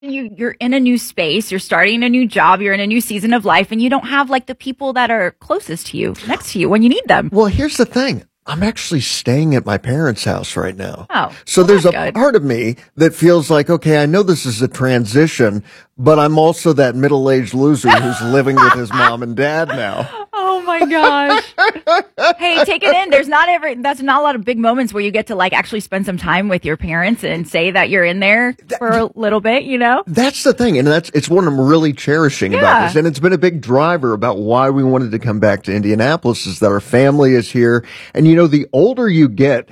you're in a new space, you're starting a new job, you're in a new season of life, and you don't have like the people that are closest to you, next to you when you need them. Well, here's the thing. I'm actually staying at my parents' house right now. Oh, so well, there's a good. part of me that feels like, okay, I know this is a transition, but I'm also that middle-aged loser who's living with his mom and dad now. Oh my gosh. Hey, take it in. That's not a lot of big moments where you get to like actually spend some time with your parents and say that you're in there for a little bit, you know? That's the thing. And it's what I'm really cherishing about this. And it's been a big driver about why we wanted to come back to Indianapolis is that our family is here. And you know, the older you get,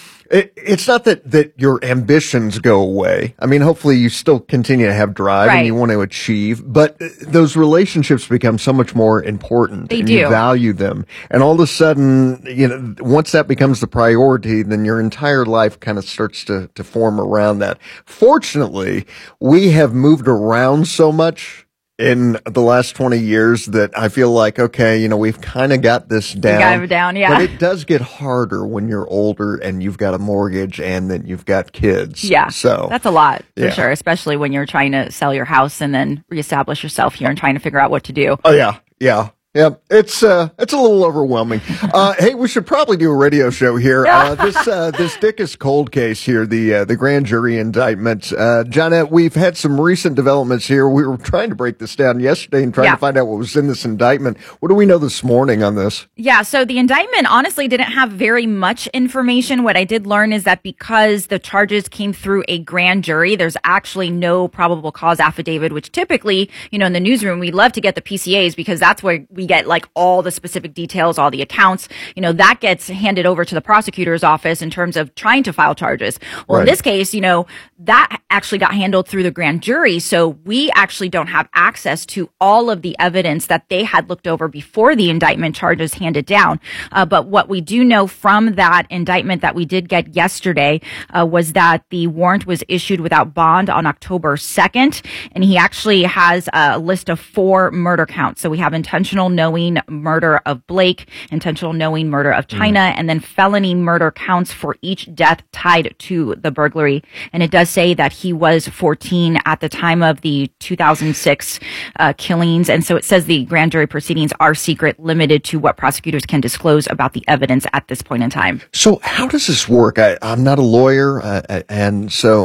it's not that your ambitions go away. I mean, hopefully you still continue to have drive and you want to achieve, but those relationships become so much more important. They and do. You value them. And all of a sudden, you know, once that becomes the priority, then your entire life kind of starts to form around that. Fortunately, we have moved around so much in the last 20 years that I feel like, okay, you know, we've kind of got this down. You got it down, yeah. But it does get harder when you're older and you've got a mortgage and then you've got kids. Yeah. So that's a lot for sure, especially when you're trying to sell your house and then reestablish yourself here and trying to figure out what to do. Oh, yeah. Yeah. Yeah, it's a little overwhelming. Hey, we should probably do a radio show here. This Dickus cold case here, the grand jury indictment. Johnette, we've had some recent developments here. We were trying to break this down yesterday and trying to find out what was in this indictment. What do we know this morning on this? Yeah, so the indictment honestly didn't have very much information. What I did learn is that because the charges came through a grand jury, there's actually no probable cause affidavit, which typically, you know, in the newsroom, we love to get the PCAs because that's where we get like all the specific details, all the accounts, you know, that gets handed over to the prosecutor's office in terms of trying to file charges. Well, in this case, you know, that actually got handled through the grand jury. So we actually don't have access to all of the evidence that they had looked over before the indictment charges handed down. But what we do know from that indictment that we did get yesterday was that the warrant was issued without bond on October 2nd. And he actually has a list of 4 murder counts. So we have intentional knowing murder of Blake, intentional knowing murder of China, and then felony murder counts for each death tied to the burglary. And it does say that he was 14 at the time of the 2006 killings. And so it says the grand jury proceedings are secret, limited to what prosecutors can disclose about the evidence at this point in time. So how does this work? I'm not a lawyer, and so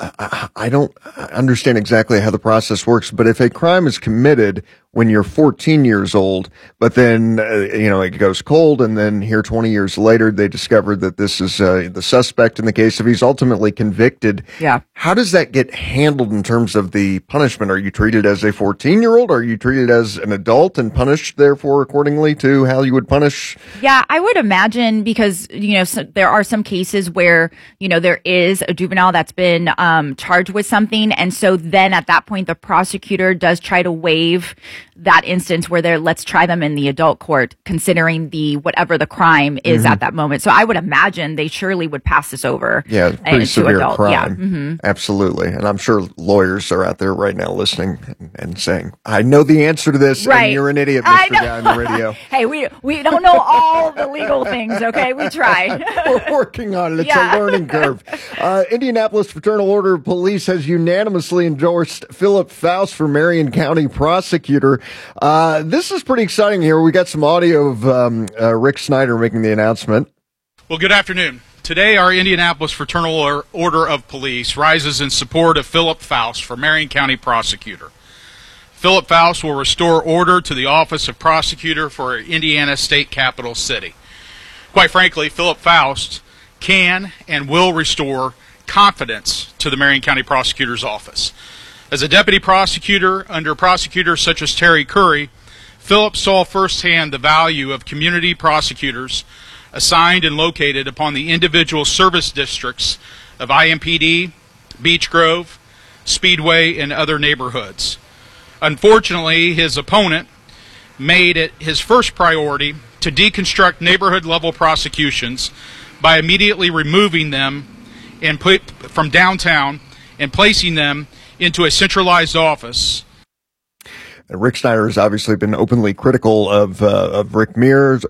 I don't understand exactly how the process works. But if a crime is committed when you're 14 years old, but then, you know, it goes cold, and then here 20 years later, they discovered that this is the suspect in the case. If he's ultimately convicted, how does that get handled in terms of the punishment? Are you treated as a 14-year-old? Are you treated as an adult and punished, therefore, accordingly to how you would punish? Yeah, I would imagine because, you know, there are some cases where, you know, there is a juvenile that's been charged with something. And so then at that point, the prosecutor does try to waive that instance where let's try them in the adult court, considering whatever the crime is at that moment. So I would imagine they surely would pass this over. Yeah, pretty severe adult. crime. Yeah. Absolutely. And I'm sure lawyers are out there right now listening and saying, I know the answer to this, and you're an idiot, Mr. Guy on the radio. Hey, we don't know all the legal things, okay? We try. We're working on it. It's a learning curve. Indianapolis Fraternal Order of Police has unanimously endorsed Philip Faust for Marion County prosecutor. This is pretty exciting here. We got some audio of Rick Snyder making the announcement. Well, good afternoon. Today, our Indianapolis Fraternal Order of Police rises in support of Philip Faust for Marion County prosecutor. Philip Faust will restore order to the office of prosecutor for Indiana State Capital City. Quite frankly, Philip Faust can and will restore confidence to the Marion County prosecutor's office. As a deputy prosecutor under prosecutors such as Terry Curry, Philip saw firsthand the value of community prosecutors assigned and located upon the individual service districts of IMPD, Beech Grove, Speedway, and other neighborhoods. Unfortunately, his opponent made it his first priority to deconstruct neighborhood-level prosecutions by immediately removing them from downtown and placing them into a centralized office. Rick Snyder has obviously been openly critical of Rick Mears.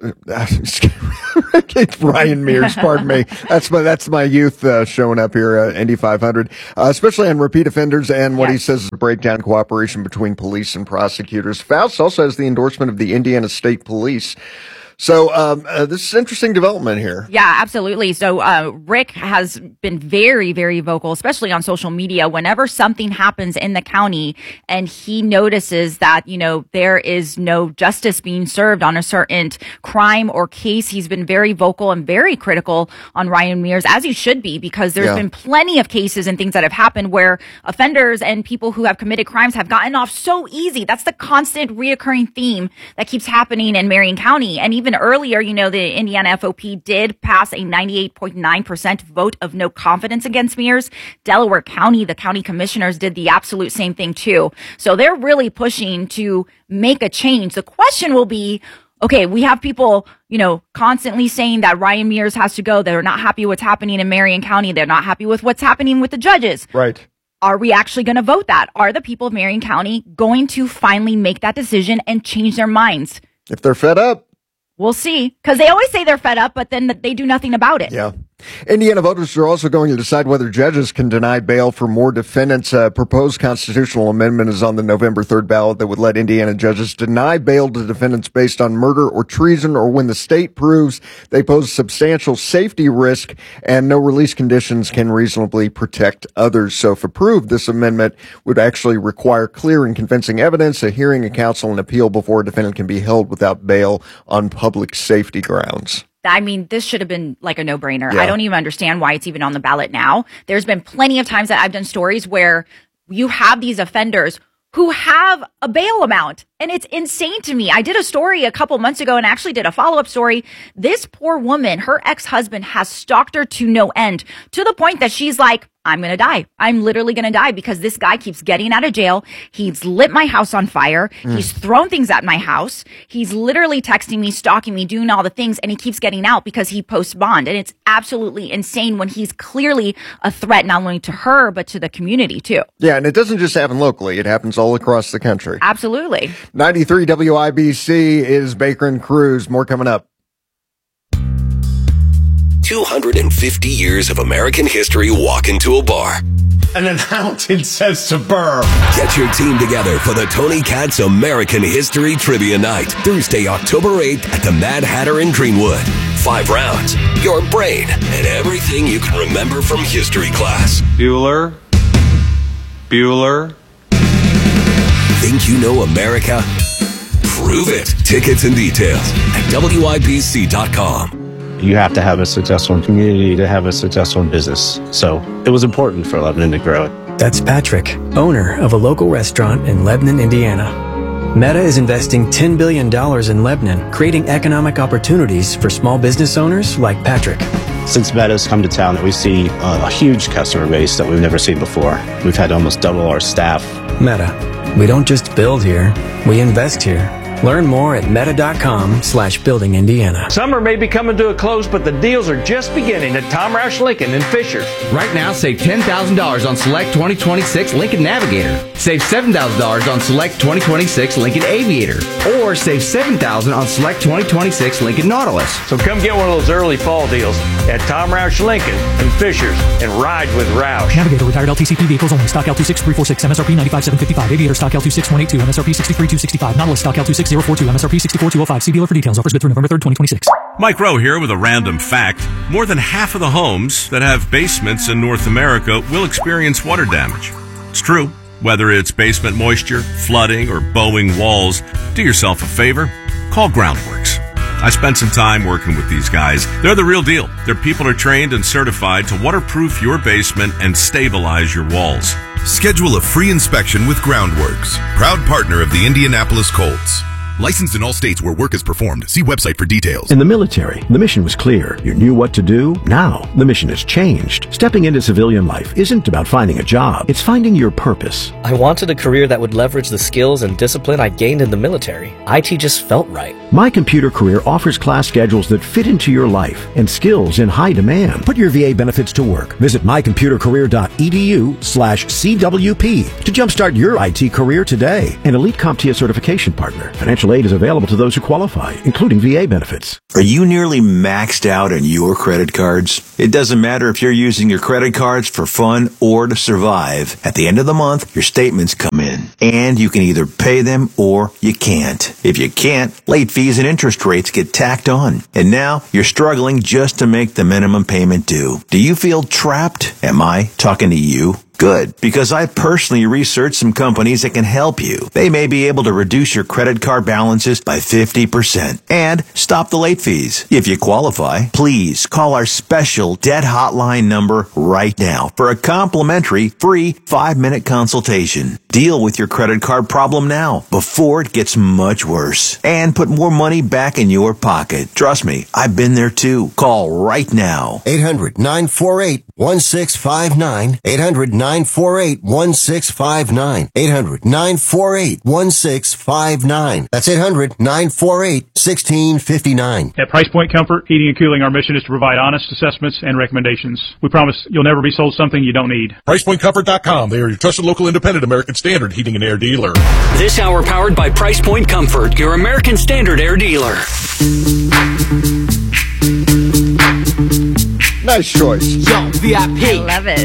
Ryan Mears, pardon me. That's my youth showing up here, Indy 500, especially on repeat offenders and what he says is a breakdown cooperation between police and prosecutors. Faust also has the endorsement of the Indiana State Police. So this is interesting development here. Yeah, absolutely. So Rick has been very, very vocal, especially on social media, whenever something happens in the county and he notices that, there is no justice being served on a certain crime or case. He's been very vocal and very critical on Ryan Mears, as he should be, because there's been plenty of cases and things that have happened where offenders and people who have committed crimes have gotten off so easy. That's the constant reoccurring theme that keeps happening in Marion County. And even earlier, the Indiana FOP did pass a 98.9% vote of no confidence against Mears. Delaware County, the county commissioners did the absolute same thing too. So they're really pushing to make a change. The question will be, okay, we have people, constantly saying that Ryan Mears has to go. They're not happy with what's happening in Marion County. They're not happy with what's happening with the judges. Right. Are we actually going to vote that? Are the people of Marion County going to finally make that decision and change their minds? If they're fed up. We'll see, because they always say they're fed up, but then they do nothing about it. Yeah. Indiana voters are also going to decide whether judges can deny bail for more defendants. A proposed constitutional amendment is on the November 3rd ballot that would let Indiana judges deny bail to defendants based on murder or treason, or when the state proves they pose substantial safety risk and no release conditions can reasonably protect others. So if approved, this amendment would actually require clear and convincing evidence, a hearing, a counsel, and appeal before a defendant can be held without bail on public safety grounds. I mean, this should have been like a no-brainer. Yeah. I don't even understand why it's even on the ballot now. There's been plenty of times that I've done stories where you have these offenders who have a bail amount, and it's insane to me. I did a story a couple months ago and actually did a follow-up story. This poor woman, her ex-husband has stalked her to no end, to the point that she's like, I'm going to die. I'm literally going to die because this guy keeps getting out of jail. He's lit my house on fire. He's thrown things at my house. He's literally texting me, stalking me, doing all the things, and he keeps getting out because he posts bond. And it's absolutely insane when he's clearly a threat not only to her, but to the community too. Yeah, and it doesn't just happen locally. It happens all across the country. Absolutely. 93 WIBC is Baker and Cruz. More coming up. 250 years of American history walk into a bar. An announcement says to Burr. Get your team together for the Tony Katz American History Trivia Night, Thursday, October 8th at the Mad Hatter in Greenwood. 5 rounds, your brain, and everything you can remember from history class. Bueller. Think you know America? Prove it. Tickets and details at WIBC.com. You have to have a successful community to have a successful business. So it was important for Lebanon to grow it. That's Patrick, owner of a local restaurant in Lebanon, Indiana. Meta is investing $10 billion in Lebanon, creating economic opportunities for small business owners like Patrick. Since Meta's come to town, we see a huge customer base that we've never seen before. We've had almost double our staff. Meta. We don't just build here, we invest here. Learn more at meta.com/building Indiana. Summer may be coming to a close, but the deals are just beginning at Tom Roush Lincoln in Fishers. Right now, save $10,000 on select 2026 Lincoln Navigator. Save $7,000 on select 2026 Lincoln Aviator. Or save $7,000 on select 2026 Lincoln Nautilus. So come get one of those early fall deals at Tom Roush Lincoln in Fishers and ride with Roush. Navigator retired LTCP vehicles only. Stock L26346, MSRP 95,755. Aviator stock L26182, MSRP 63,265. Nautilus stock L26042, MSRP 64,205. See dealer for details. Offers good through November 3rd, 2026. Mike Rowe here with a random fact. More than half of the homes that have basements in North America will experience water damage. It's true. Whether it's basement moisture, flooding, or bowing walls, do yourself a favor. Call Groundworks. I spent some time working with these guys. They're the real deal. Their people are trained and certified to waterproof your basement and stabilize your walls. Schedule a free inspection with Groundworks, proud partner of the Indianapolis Colts. Licensed in all states where work is performed. See website for details. In the military, the mission was clear. You knew what to do. Now, the mission has changed. Stepping into civilian life isn't about finding a job. It's finding your purpose. I wanted a career that would leverage the skills and discipline I gained in the military. IT just felt right. My Computer Career offers class schedules that fit into your life and skills in high demand. Put your VA benefits to work. Visit mycomputercareer.edu/CWP to jumpstart your IT career today. An elite CompTIA certification partner. Financial aid is available to those who qualify, including VA benefits. Are you nearly maxed out on your credit cards? It doesn't matter if you're using your credit cards for fun or to survive. At the end of the month, your statements come in, and you can either pay them or you can't. If you can't, late fees and interest rates get tacked on. And now you're struggling just to make the minimum payment due. Do you feel trapped? Am I talking to you? Good, because I personally researched some companies that can help you. They may be able to reduce your credit card balances by 50% and stop the late fees. If you qualify, please call our special debt hotline number right now for a complimentary free 5-minute consultation. Deal with your credit card problem now before it gets much worse and put more money back in your pocket. Trust me, I've been there too. Call right now. 800-948-1659. 800-948-1659. 800-948-1659. That's 800-948-1659. At Price Point Comfort Heating and Cooling, our mission is to provide honest assessments and recommendations. We promise you'll never be sold something you don't need. PricePointComfort.com. They are your trusted local independent American Standard heating and air dealer. This hour powered by Price Point Comfort, your American Standard air dealer. Nice choice. Yo, VIP. I love it.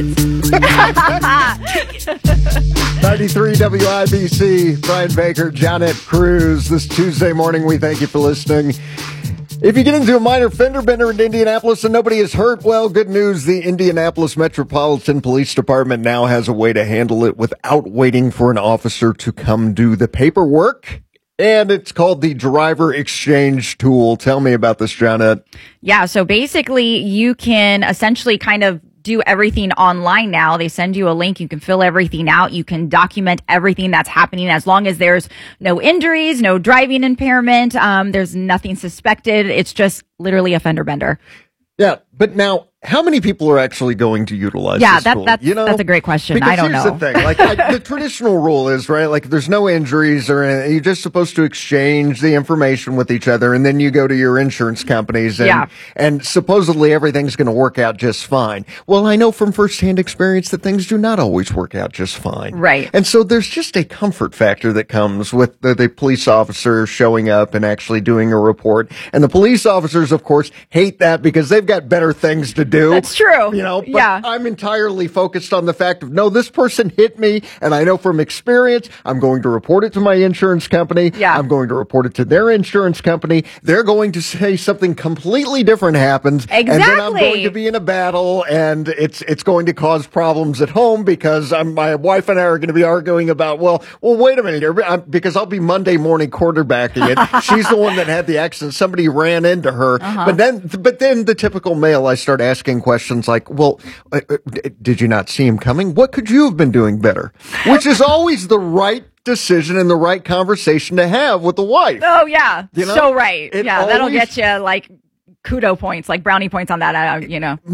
93 WIBC, Brian Baker, Janet Cruz. This Tuesday morning, we thank you for listening. If you get into a minor fender bender in Indianapolis and nobody is hurt, well, good news. The Indianapolis Metropolitan Police Department now has a way to handle it without waiting for an officer to come do the paperwork. And it's called the Driver Exchange Tool. Tell me about this, Janet. Yeah, so basically you can essentially kind of do everything online now. They send you a link. You can fill everything out. You can document everything that's happening as long as there's no injuries, no driving impairment. There's nothing suspected. It's just literally a fender bender. Yeah, but now, how many people are actually going to utilize this tool? That's a great question. Because I don't know. Here's the thing. Like, the traditional rule is, right, like there's no injuries or anything. You're just supposed to exchange the information with each other, and then you go to your insurance companies, and supposedly everything's going to work out just fine. Well, I know from firsthand experience that things do not always work out just fine. Right. And so there's just a comfort factor that comes with the police officer showing up and actually doing a report. And the police officers, of course, hate that because they've got better things to do. That's true. You know, but I'm entirely focused on the fact of, no, this person hit me, and I know from experience, I'm going to report it to my insurance company. Yeah. I'm going to report it to their insurance company. They're going to say something completely different happens. Exactly. And then I'm going to be in a battle, and it's going to cause problems at home because my wife and I are going to be arguing about, well, wait a minute here, because I'll be Monday morning quarterbacking it. She's the one that had the accident. Somebody ran into her. Uh-huh. But then the typical male, I start asking questions like, well, did you not see him coming? What could you have been doing better? Which is always the right decision and the right conversation to have with the wife. Oh, yeah. You know? So right. It that'll get you like kudo points, like brownie points on that, I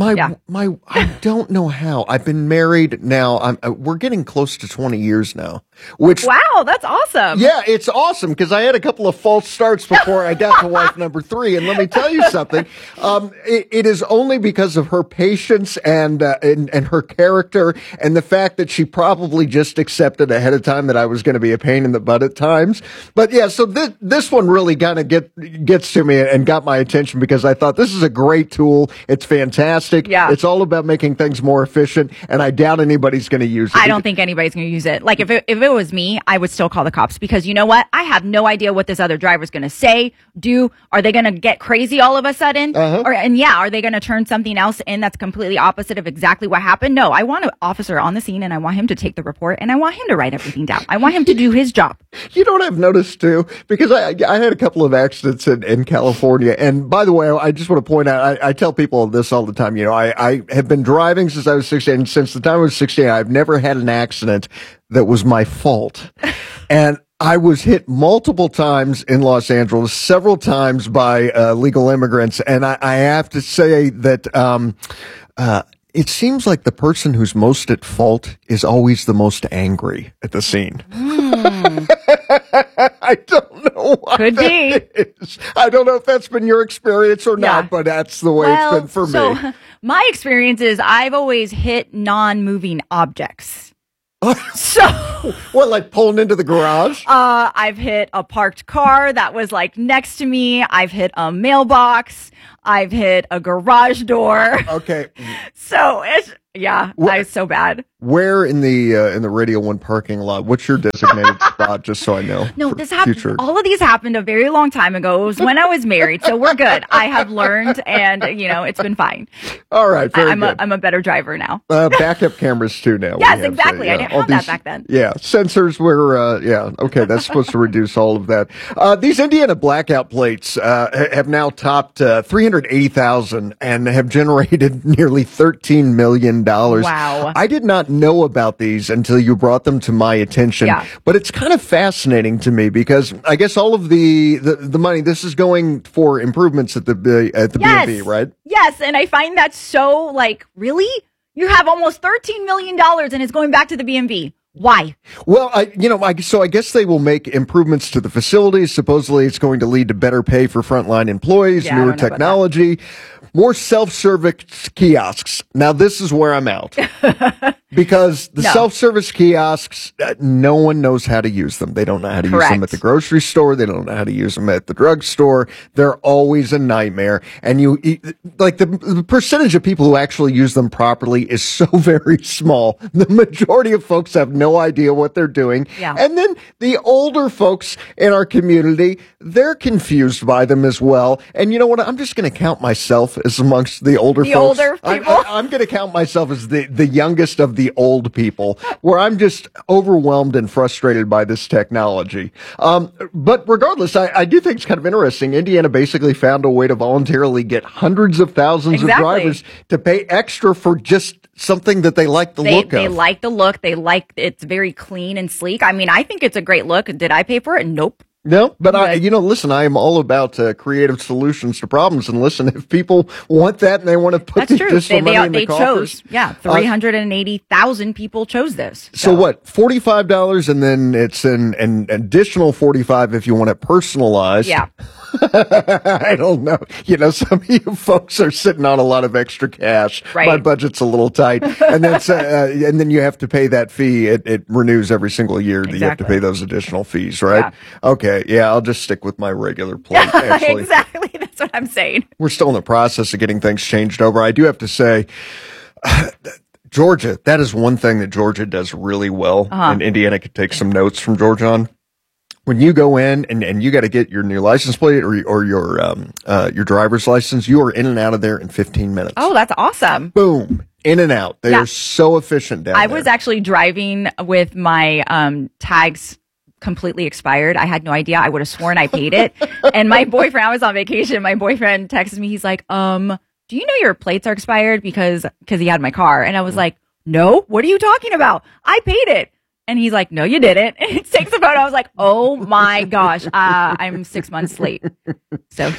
don't know how. I've been married now. We're getting close to 20 years now. Which, wow, that's awesome. Yeah, it's awesome because I had a couple of false starts before I got to wife number 3. And let me tell you something. It is only because of her patience and her character and the fact that she probably just accepted ahead of time that I was going to be a pain in the butt at times. But yeah, so this one really kind of gets to me and got my attention because I thought this is a great tool. It's fantastic. Yeah. It's all about making things more efficient, and I doubt anybody's going to use it. I don't think anybody's going to use it. Like if it was me, I would still call the cops because you know what? I have no idea what this other driver's going to say, do. Are they going to get crazy all of a sudden? Uh-huh. Are they going to turn something else in that's completely opposite of exactly what happened? No, I want an officer on the scene and I want him to take the report and I want him to write everything down. I want him to do his job. You know what I've noticed too? Because I had a couple of accidents in California. And by the way, I just want to point out, I tell people this all the time. You know, I have been driving since I was 16. And since the time I was 16, I've never had an accident that was my fault. And I was hit multiple times in Los Angeles, several times by legal immigrants, and I have to say that it seems like the person who's most at fault is always the most angry at the scene. I don't know why. Could be. I don't know if that's been your experience or not, but that's the way it's been for me. My experience is I've always hit non-moving objects. So, what, like pulling into the garage? I've hit a parked car that was like next to me. I've hit a mailbox. I've hit a garage door. Okay. So it's it's so bad. Where in the Radio 1 parking lot? What's your designated spot? Just so I know. No, this happened. All of these happened a very long time ago. It was when I was married, so we're good. I have learned, and it's been fine. All right, very good. I'm a better driver now. Backup cameras too now. Yes, exactly. I didn't have that back then. Yeah, sensors were. Okay, that's supposed to reduce all of that. These Indiana blackout plates have now topped 380,000 and have generated nearly $13 million. Wow! I did not know about these until you brought them to my attention. Yeah. But it's kind of fascinating to me because I guess all of the money, this is going for improvements at the B&B, right? Yes, and I find that so really? You have almost $13 million and it's going back to the B&B. Why? Well, I guess they will make improvements to the facilities. Supposedly it's going to lead to better pay for frontline employees, newer technology, more self-service kiosks. Now, this is where I'm out. Because the self-service kiosks, no one knows how to use them. They don't know how to use them at the grocery store. They don't know how to use them at the drugstore. They're always a nightmare. And the percentage of people who actually use them properly is so very small. The majority of folks have no idea what they're doing. Yeah. And then the older folks in our community, they're confused by them as well. And you know what? I'm just going to count myself as amongst the older folks. Older people? I'm going to count myself as the youngest of the old people, where I'm just overwhelmed and frustrated by this technology. But regardless, I do think it's kind of interesting. Indiana basically found a way to voluntarily get hundreds of thousands of drivers to pay extra for just something that they like the look of. They like the look. They like it's very clean and sleek. I mean, I think it's a great look. Did I pay for it? Nope. No, but listen, I am all about creative solutions to problems. And listen, if people want that and they want to put the additional money in the coffers. They chose. 380,000 people chose this. So what? $45, and then it's an additional $45 if you want it personalized. Yeah. I don't know. Some of you folks are sitting on a lot of extra cash. Right. My budget's a little tight, and then you have to pay that fee. It renews every single year that you have to pay those additional fees, right? Yeah. Okay. Yeah, I'll just stick with my regular plate. Actually, exactly. That's what I'm saying. We're still in the process of getting things changed over. I do have to say, Georgia, that is one thing that Georgia does really well, and Indiana could take some notes from Georgia on. When you go in and you got to get your new license plate or your driver's license, you are in and out of there in 15 minutes. Oh, that's awesome. Boom. In and out. They are so efficient down there. I was actually driving with my tags completely expired. I had no idea. I would have sworn I paid it. And my boyfriend, I was on vacation. My boyfriend texted me. He's like, do you know your plates are expired? Because he had my car. And I was like, no, what are you talking about? I paid it. And he's like, no, you didn't. And he takes a photo. I was like, oh my gosh, I'm 6 months late. So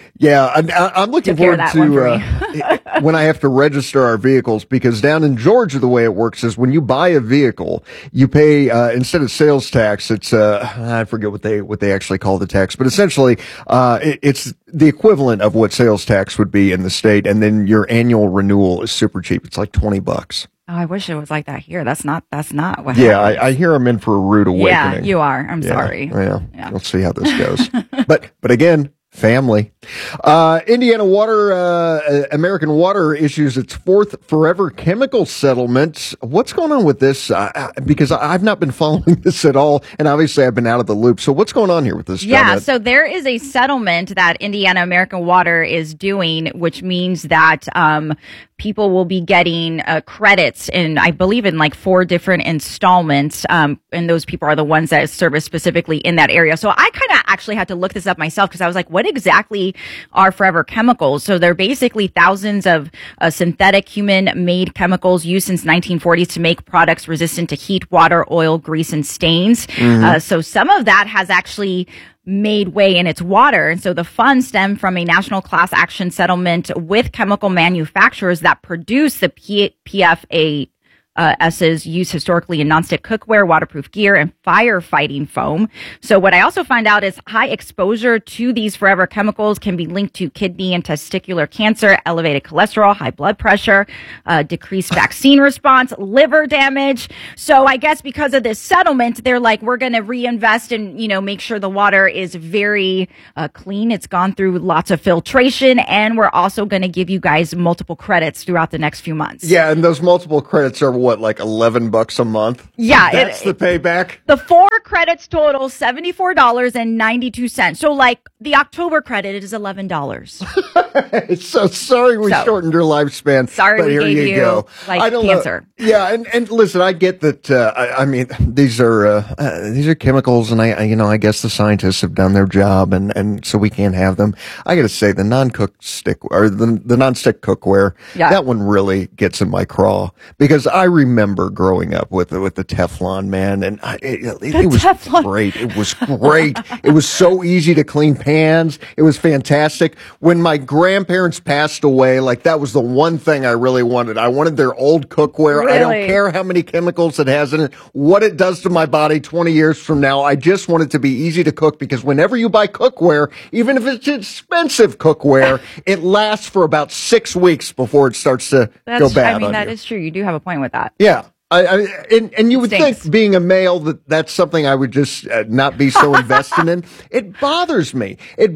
I'm looking forward to when I have to register our vehicles, because down in Georgia, the way it works is when you buy a vehicle, you pay, instead of sales tax, it's, I forget what they actually call the tax, but essentially, it's the equivalent of what sales tax would be in the state. And then your annual renewal is super cheap. It's like $20. Oh, I wish it was like that here. That's not what happens. Yeah, I hear I'm in for a rude awakening. Yeah, you are. I'm sorry. Yeah, we'll see how this goes. But again, family. Indiana American Water issues its fourth forever chemical settlement. What's going on with this? Because I've not been following this at all, and obviously I've been out of the loop. So what's going on here with this? Yeah, so there is a settlement that Indiana American Water is doing, which means that people will be getting credits I believe in like 4 different installments. And those people are the ones that service specifically in that area. So I kind of actually had to look this up myself because I was like, what exactly are forever chemicals? So they're basically thousands of synthetic human-made chemicals used since 1940s to make products resistant to heat, water, oil, grease, and stains. So some of that has actually made way in its water. And so the funds stem from a national class action settlement with chemical manufacturers that produce the PFASs used historically in nonstick cookware, waterproof gear, and firefighting foam. So what I also find out is high exposure to these forever chemicals can be linked to kidney and testicular cancer, elevated cholesterol, high blood pressure, decreased vaccine response, liver damage. So I guess because of this settlement, they're like, we're going to reinvest and, make sure the water is very clean. It's gone through lots of filtration, and we're also going to give you guys multiple credits throughout the next few months. Yeah, and those multiple credits are what, like $11 a month? Yeah. That's the payback? The 4 credits total $74.92. So like the October credit is $11. So sorry we shortened your lifespan. Sorry but we here gave you you go. like cancer. Yeah, and listen, I get that. I mean, these are chemicals, and I guess the scientists have done their job, and so we can't have them. I got to say, the non-cook stick or the non-stick cookware, that one really gets in my craw because I remember growing up with the Teflon, man, and it was great. It was great. It was so easy to clean pans. It was fantastic. When my grandparents passed away, like that was the one thing I really wanted. I wanted their old cookware. Really? I don't care how many chemicals it has in it, what it does to my body 20 years from now. I just want it to be easy to cook because whenever you buy cookware, even if it's expensive cookware, it lasts for about 6 weeks before it starts to go bad. I mean, that is true. You do have a point with that. Yeah. And you would think being a male that's something I would just not be so invested in. It bothers me.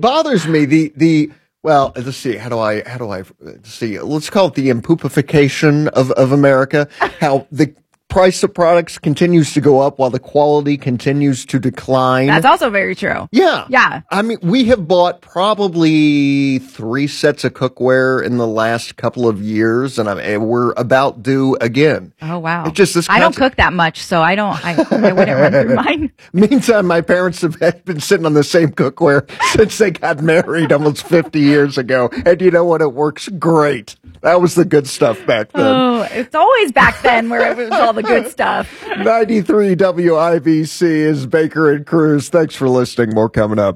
Well, let's see. How do I see? Let's call it the impoopification of America. How the price of products continues to go up while the quality continues to decline. That's also very true. Yeah. Yeah. I mean, we have bought probably 3 sets of cookware in the last couple of years, and we're about due again. Oh, wow. It's just this I don't cook that much, so I wouldn't run through mine. Meantime, my parents have been sitting on the same cookware since they got married almost 50 years ago. And you know what? It works great. That was the good stuff back then. Oh, it's always back then where it was all the good stuff. 93 WIBC is Baker and Cruz. Thanks for listening. More coming up.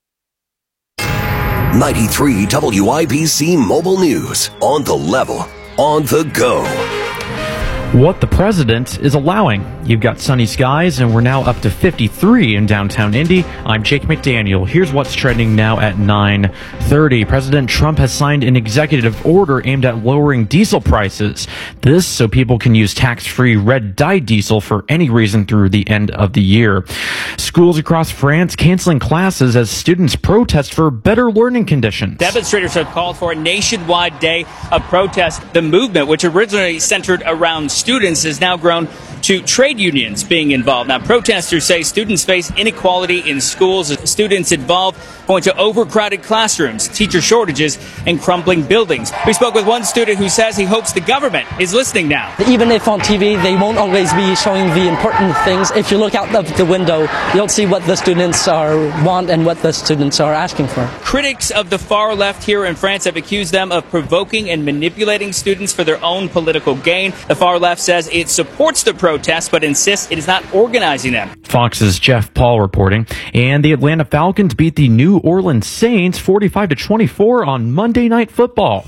93 WIBC Mobile News. On the level. On the go. What the president is allowing. You've got sunny skies, and we're now up to 53 in downtown Indy. I'm Jake McDaniel. Here's what's trending now at 9:30. President Trump has signed an executive order aimed at lowering diesel prices. This so people can use tax-free red dye diesel for any reason through the end of the year. Schools across France canceling classes as students protest for better learning conditions. Demonstrators have called for a nationwide day of protest. The movement, which originally centered around students, has now grown to trade unions being involved. Now, protesters say students face inequality in schools. Students involved point to overcrowded classrooms, teacher shortages, and crumbling buildings. We spoke with one student who says he hopes the government is listening now. Even if on TV, they won't always be showing the important things. If you look out of the window, you'll see what the students want and what the students are asking for. Critics of the far left here in France have accused them of provoking and manipulating students for their own political gain. The far left says it supports the protests, but insists it is not organizing them. Fox's Jeff Paul reporting. And the Atlanta Falcons beat the New Orleans Saints 45-24 on Monday Night Football.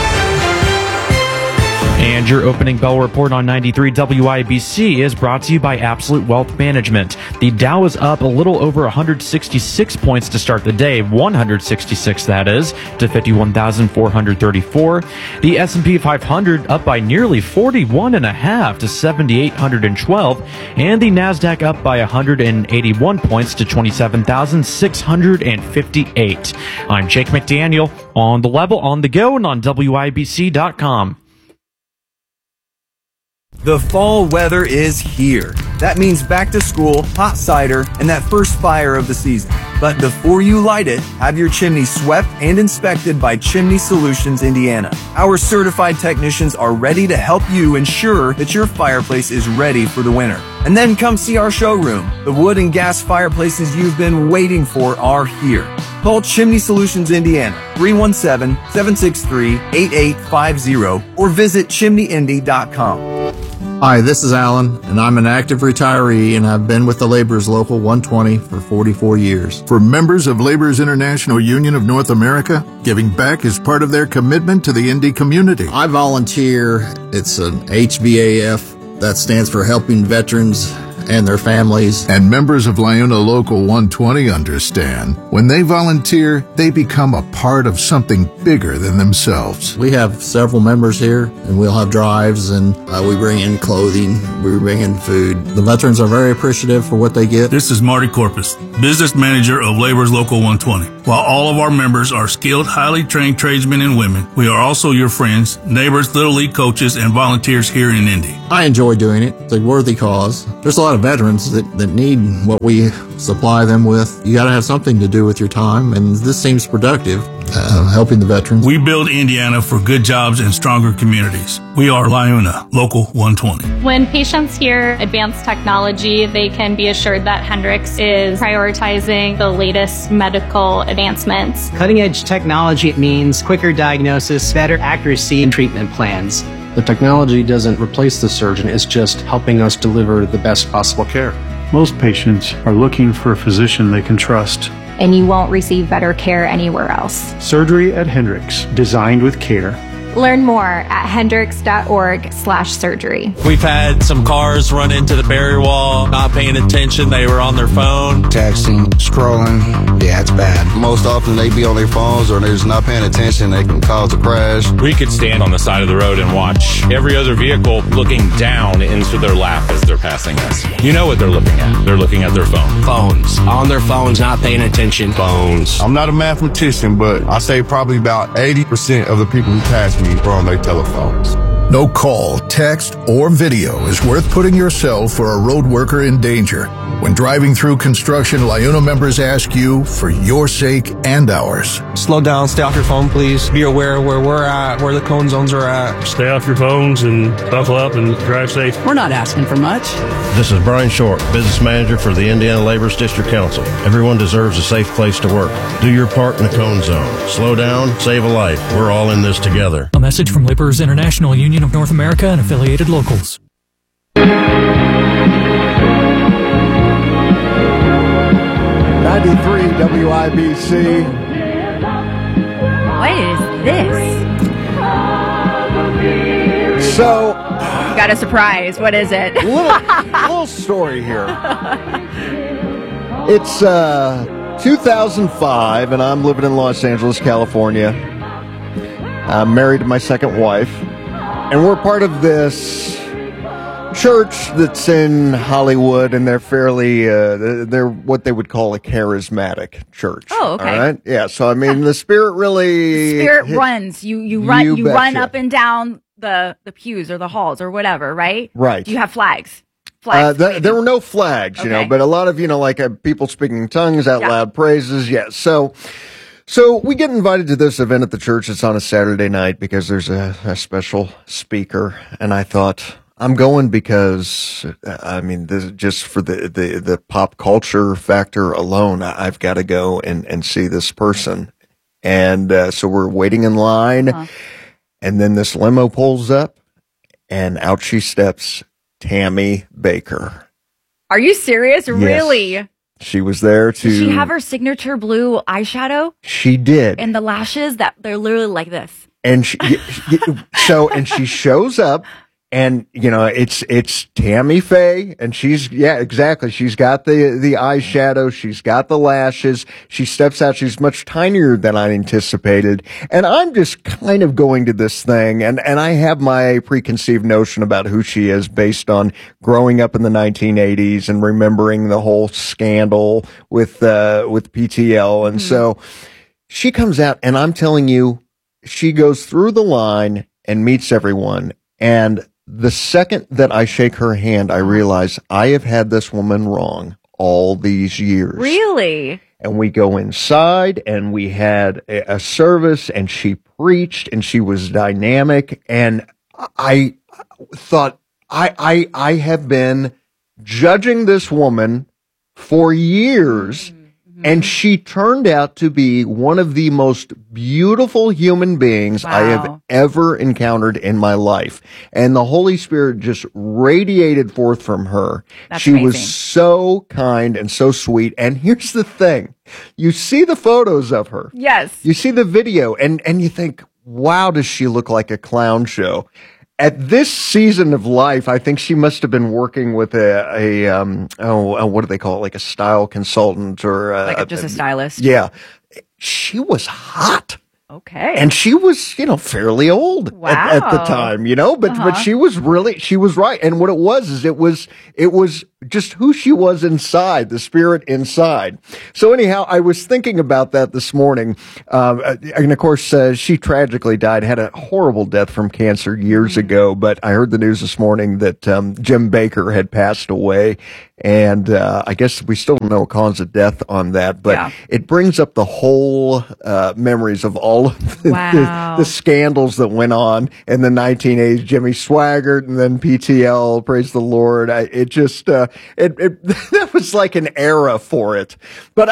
And your opening bell report on 93 WIBC is brought to you by Absolute Wealth Management. The Dow is up a little over 166 points to start the day, 166 that is, to 51,434. The S&P 500 up by nearly 41.5 to 7,812. And the NASDAQ up by 181 points to 27,658. I'm Jake McDaniel, on the level, on the go, and on WIBC.com. The fall weather is here. That means back to school, hot cider, and that first fire of the season. But before you light it, have your chimney swept and inspected by Chimney Solutions Indiana. Our certified technicians are ready to help you ensure that your fireplace is ready for the winter. And then come see our showroom. The wood and gas fireplaces you've been waiting for are here. Call Chimney Solutions Indiana, 317-763-8850, or visit chimneyindy.com. Hi, this is Alan, and I'm an active retiree, and I've been with the Laborers Local 120 for 44 years. For members of Laborers International Union of North America, giving back is part of their commitment to the Indy community. I volunteer. It's an HVAF. That stands for Helping Veterans and their families. And members of LiUNA Local 120 understand. When they volunteer, they become a part of something bigger than themselves. We have several members here, and we'll have drives, and we bring in clothing, we bring in food. The veterans are very appreciative for what they get. This is Marty Corpus, business manager of Laborers Local 120. While all of our members are skilled, highly trained tradesmen and women, we are also your friends, neighbors, Little League coaches, and volunteers here in Indy. I enjoy doing it. It's a worthy cause. There's a lot of veterans that need what we supply them with. You got to have something to do with your time, and this seems productive, helping the veterans. We build Indiana for good jobs and stronger communities. We are LiUNA Local 120. When patients hear advanced technology, they can be assured that Hendrix is prioritizing the latest medical advancements. Cutting-edge technology means quicker diagnosis, better accuracy in treatment plans. The technology doesn't replace the surgeon, it's just helping us deliver the best possible care. Most patients are looking for a physician they can trust. And you won't receive better care anywhere else. Surgery at Hendrix, designed with care. Learn more at hendrix.org/surgery. We've had some cars run into the barrier wall, not paying attention. They were on their phone. Texting, scrolling. Yeah, it's bad. Most often they be on their phones or they're just not paying attention. They can cause a crash. We could stand on the side of the road and watch every other vehicle looking down into their lap as they're passing us. You know what they're looking at. They're looking at their phone. Phones. On their phones, not paying attention. Phones. I'm not a mathematician, but I say probably about 80% of the people who pass me are on their telephones. No call, text, or video is worth putting yourself or a road worker in danger. When driving through construction, LiUNA members ask you for your sake and ours. Slow down, stay off your phone, please. Be aware of where we're at, where the cone zones are at. Stay off your phones and buckle up and drive safe. We're not asking for much. This is Brian Short, business manager for the Indiana Laborers District Council. Everyone deserves a safe place to work. Do your part in the cone zone. Slow down, save a life. We're all in this together. A message from Laborers International Union of North America and affiliated locals. 93 WIBC. What is this? So, got a surprise. What is it? little story here. It's 2005, and I'm living in Los Angeles, California. I'm married to my second wife, and we're part of this church that's in Hollywood, and they're fairly they're what they would call a charismatic church. Oh, okay. All right. Yeah. So I mean, the spirit really runs. You run up and down the pews or the halls or whatever, right? Right. Do you have flags? There were no flags, you know, but a lot of like people speaking in tongues, out loud praises. Yes. So we get invited to this event at the church. It's on a Saturday night because there's a special speaker, and I thought, I'm going because, I mean, this just for the pop culture factor alone, I've got to go and see this person. And so we're waiting in line, and then this limo pulls up, and out she steps, Tammy Baker. Are you serious? Yes. Really? She was there to... Did she have her signature blue eyeshadow? She did. And the lashes, that they're literally like this. And she shows up. And, it's Tammy Faye, and she's exactly. She's got the eyeshadow. She's got the lashes. She steps out. She's much tinier than I anticipated. And I'm just kind of going to this thing, and I have my preconceived notion about who she is based on growing up in the 1980s and remembering the whole scandal with PTL. And so she comes out, and I'm telling you, she goes through the line and meets everyone. And The second that I shake her hand, I realize I have had this woman wrong all these years. Really? And we go inside and we had a service and she preached and she was dynamic. And I thought I have been judging this woman for years. And she turned out to be one of the most beautiful human beings I have ever encountered in my life. And the Holy Spirit just radiated forth from her. She was so kind and so sweet. And here's the thing. You see the photos of her. Yes. You see the video and you think, wow, does she look like a clown show? At this season of life, I think she must have been working with what do they call it? Like a style consultant or just a stylist. Yeah. She was hot. Okay. And she was, fairly old at the time, but she was right. And what it was is it was just who she was inside, the spirit inside. So anyhow, I was thinking about that this morning. And of course, she tragically died, had a horrible death from cancer years ago. But I heard the news this morning that Jim Bakker had passed away. And I guess we still don't know cause of death on that, but it brings up the whole memories of all of the scandals that went on in the 1980s. Jimmy Swaggart and then PTL, praise the Lord. It that was like an era for it. But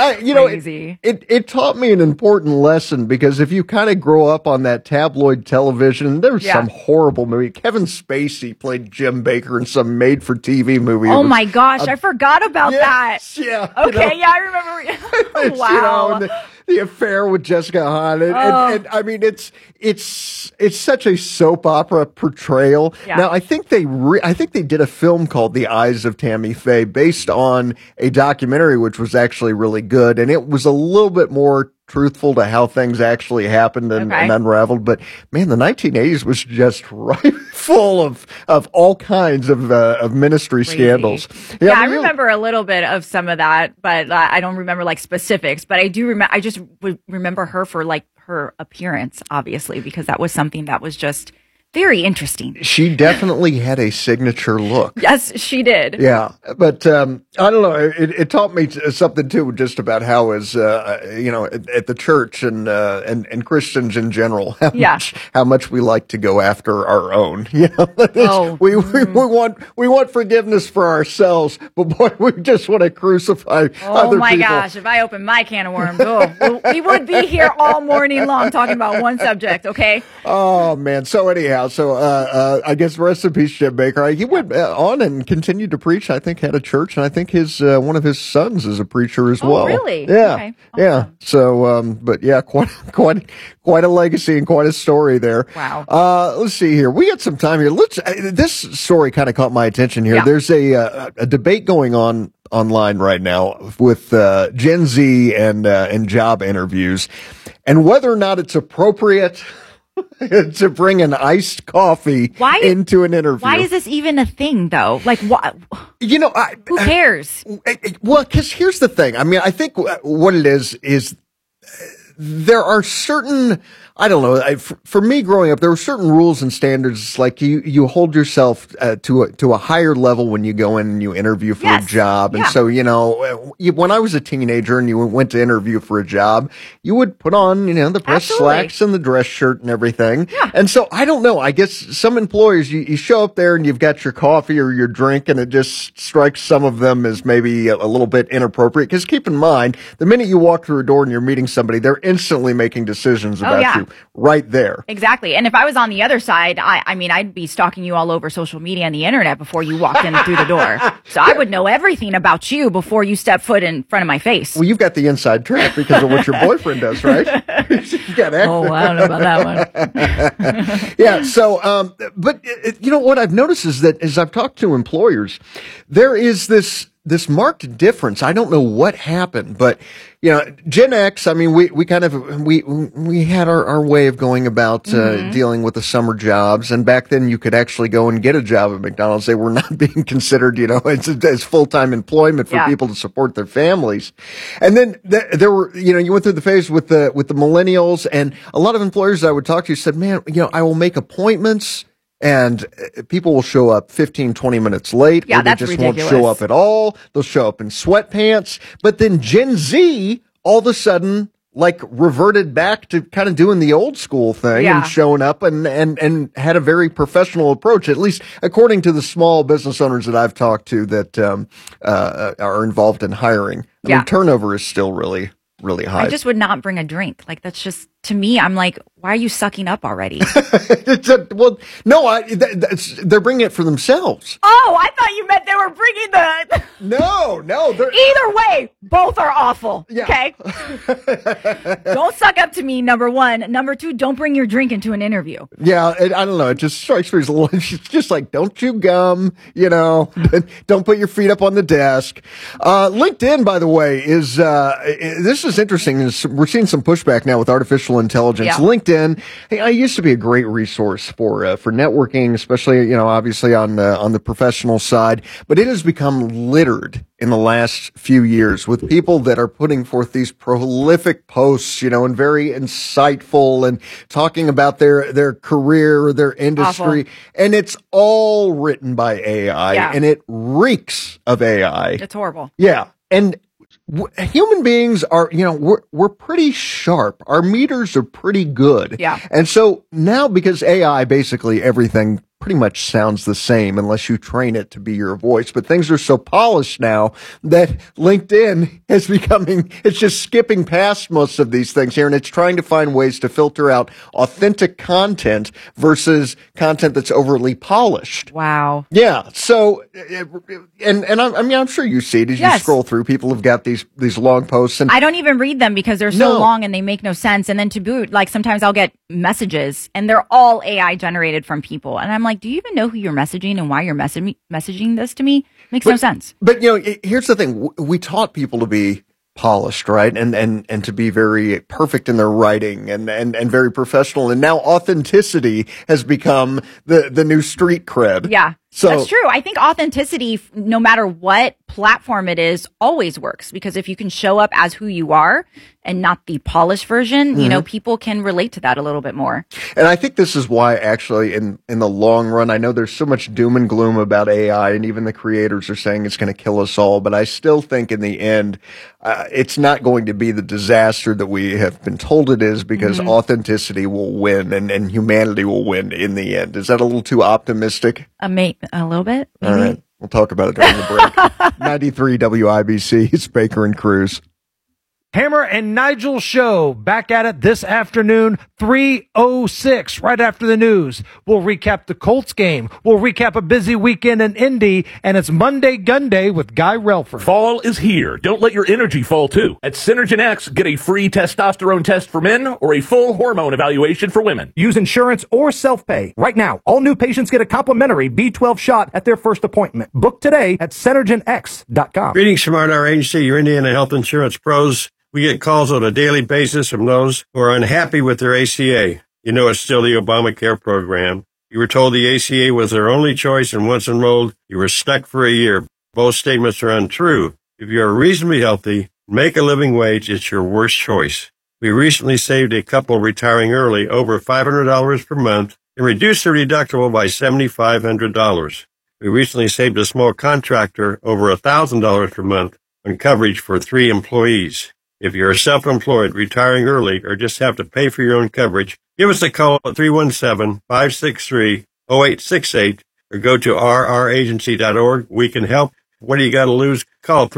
it taught me an important lesson, because if you kind of grow up on that tabloid television, there was some horrible movie. Kevin Spacey played Jim Bakker in some made-for-TV movie. Oh my gosh, I forgot about that. Yeah. Okay, I remember. Wow. The affair with Jessica Hahn. And I mean, it's such a soap opera portrayal. Yeah. Now, I think they did a film called The Eyes of Tammy Faye based on a documentary, which was actually really good. And it was a little bit more truthful to how things actually happened and unraveled. But man, the 1980s was just right full of all kinds of ministry scandals. Yeah, I remember a little bit of some of that, but I don't remember like specifics. But I do remember. I just remember her for like her appearance, obviously, because that was something that was just very interesting. She definitely had a signature look. Yes, she did. Yeah, but I don't know. It taught me something too, just about how, as at the church and Christians in general, how much we like to go after our own. We want forgiveness for ourselves, but boy, we just want to crucify other people. Oh my gosh! If I open my can of worms, we would be here all morning long talking about one subject. Okay. Oh man. So anyhow. So I guess rest in peace, Jim Bakker. He went on and continued to preach. I think had a church, and I think his one of his sons is a preacher as well. Really? Yeah, okay. Yeah. So, but yeah, quite a legacy and quite a story there. Wow. Let's see here. We got some time here. This story kind of caught my attention here. Yeah. There's a debate going on online right now with Gen Z and job interviews, and whether or not it's appropriate to bring an iced coffee into an interview. Why is this even a thing, though? Like, what? Who cares? Well, because here's the thing. I mean, I think what it is there are certain, I don't know, for me growing up, there were certain rules and standards, like you hold yourself to a higher level when you go in and you interview for a job. And so, when I was a teenager and you went to interview for a job, you would put on, the press slacks and the dress shirt and everything. Yeah. And so I don't know, I guess some employers, you show up there and you've got your coffee or your drink, and it just strikes some of them as maybe a little bit inappropriate. Because keep in mind, the minute you walk through a door and you're meeting somebody, they're instantly making decisions about you right there. Exactly. And if I was on the other side, I'd be stalking you all over social media and the internet before you walked in through the door. So I would know everything about you before you step foot in front of my face. Well, you've got the inside track because of what your boyfriend does, right? You got oh, I don't know about that one. Yeah. So, but what I've noticed is that as I've talked to employers, there is this marked difference. I don't know what happened, but Gen X, I mean, we kind of, we had our way of going about, dealing with the summer jobs. And back then you could actually go and get a job at McDonald's. They were not being considered, as full-time employment for people to support their families. And then there were, you went through the phase with the millennials, and a lot of employers I would talk to said, man, I will make appointments And people will show up 15, 20 minutes late. Yeah, or they that's just ridiculous. won't show up at all. They'll show up in sweatpants. But then Gen Z, all of a sudden, like reverted back to kind of doing the old school thing and showing up and had a very professional approach, at least according to the small business owners that I've talked to that are involved in hiring. I mean, turnover is still really, really high. I just would not bring a drink. Like, that's just, to me, I'm like, why are you sucking up already? Well, no, they're bringing it for themselves. Oh, I thought you meant they were bringing the... No. Either way, both are awful. Yeah. Okay? Don't suck up to me, number one. Number two, don't bring your drink into an interview. Yeah, I don't know. It just strikes me as a little, it's just like, don't chew gum, don't put your feet up on the desk. LinkedIn, by the way, is, this is interesting. We're seeing some pushback now with artificial intelligence. Yeah. LinkedIn, I used to be a great resource for networking, especially, obviously on the professional side, but it has become littered in the last few years with people that are putting forth these prolific posts, and very insightful and talking about their career, their industry. Awful. And it's all written by AI and it reeks of AI. It's horrible. Yeah. And human beings are, we're pretty sharp. Our meters are pretty good. Yeah. And so now, because AI, basically everything pretty much sounds the same unless you train it to be your voice. But things are so polished now that LinkedIn is it's just skipping past most of these things here. And it's trying to find ways to filter out authentic content versus content that's overly polished. Wow. Yeah. So, I'm sure you see it as you scroll through. People have got these long posts. And I don't even read them because they're so long and they make no sense. And then to boot, like sometimes I'll get messages and they're all AI generated from people. And I'm like, do you even know who you're messaging and why you're messaging this to me? Makes no sense. But, here's the thing. We taught people to be polished, right? And to be very perfect in their writing and very professional. And now authenticity has become the new street cred. Yeah. So that's true. I think authenticity, no matter what platform it is, always works, because if you can show up as who you are and not the polished version, people can relate to that a little bit more. And I think this is why, actually, in the long run, I know there's so much doom and gloom about AI, and even the creators are saying it's going to kill us all. But I still think in the end, it's not going to be the disaster that we have been told it is, because authenticity will win and humanity will win in the end. Is that a little too optimistic? A little bit, maybe. All right. We'll talk about it during the break. 93 WIBC, it's Baker and Cruz. Hammer and Nigel Show back at it this afternoon, 3:06, right after the news. We'll recap the Colts game. We'll recap a busy weekend in Indy, and it's Monday Gun Day with Guy Relford. Fall is here. Don't let your energy fall too. At Synergen X, get a free testosterone test for men or a full hormone evaluation for women. Use insurance or self-pay. Right now, all new patients get a complimentary B12 shot at their first appointment. Book today at SynergenX.com. Greetings from our agency, your Indiana Health Insurance Pros. We get calls on a daily basis from those who are unhappy with their ACA. It's still the Obamacare program. You were told the ACA was their only choice, and once enrolled, you were stuck for a year. Both statements are untrue. If you are reasonably healthy, make a living wage, it's your worst choice. We recently saved a couple retiring early over $500 per month and reduced their deductible by $7,500. We recently saved a small contractor over $1,000 per month on coverage for 3 employees. If you're self-employed, retiring early, or just have to pay for your own coverage, give us a call at 317-563-0868 or go to rragency.org. We can help. What do you got to lose? Call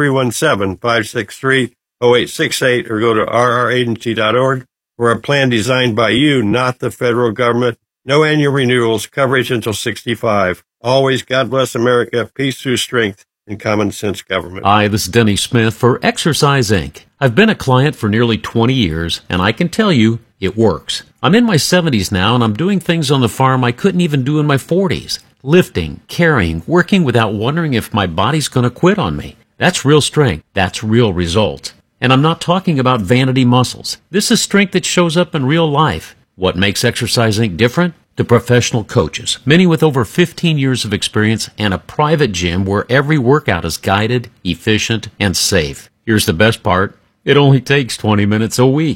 317-563-0868 or go to rragency.org. We're a plan designed by you, not the federal government. No annual renewals, coverage until 65. Always God bless America, peace through strength, and common sense government. Hi, this is Denny Smith for Exercise Inc. I've been a client for nearly 20 years, and I can tell you it works. I'm in my 70s now, and I'm doing things on the farm I couldn't even do in my 40s. Lifting, carrying, working without wondering if my body's going to quit on me. That's real strength. That's real results. And I'm not talking about vanity muscles. This is strength that shows up in real life. What makes Exercise Inc. different? The professional coaches, many with over 15 years of experience, and a private gym where every workout is guided, efficient, and safe. Here's the best part. It only takes 20 minutes a week.